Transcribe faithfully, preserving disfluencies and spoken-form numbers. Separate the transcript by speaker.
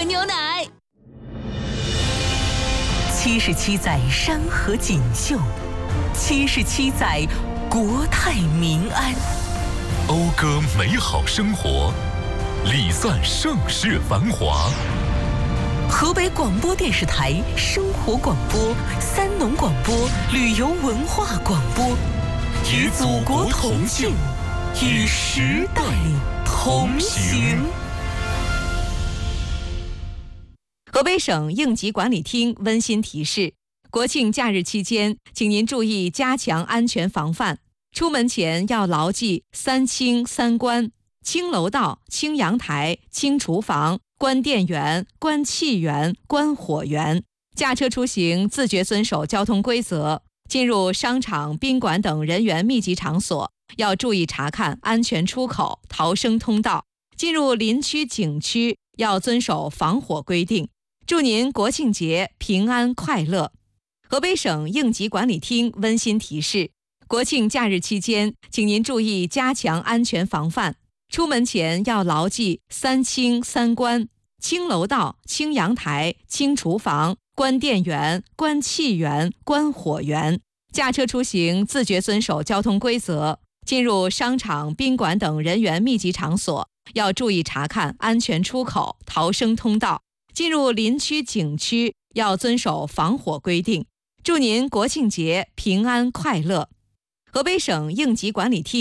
Speaker 1: 牛奶。
Speaker 2: 七十七载山河锦绣，七十七载国泰民安。
Speaker 3: 讴歌美好生活，礼赞盛世繁华。
Speaker 2: 河北广播电视台生活广播、三农广播、旅游文化广播，与祖国同庆，与时代同行。
Speaker 1: 河北省应急管理厅温馨提示：国庆假日期间，请您注意加强安全防范。出门前要牢记三清三关：清楼道、清阳台、清厨房，关电源、关气源、关火源。驾车出行自觉遵守交通规则。进入商场、宾馆等人员密集场所，要注意查看安全出口、逃生通道。进入林区、景区要遵守防火规定。祝您国庆节平安快乐！河北省应急管理厅温馨提示：国庆假日期间，请您注意加强安全防范。出门前要牢记三清三关：清楼道、清阳台、清厨房，关电源、关气源、关火源。驾车出行自觉遵守交通规则。进入商场、宾馆等人员密集场所，要注意查看安全出口、逃生通道。进入林区、景区要遵守防火规定。祝您国庆节平安快乐！河北省应急管理厅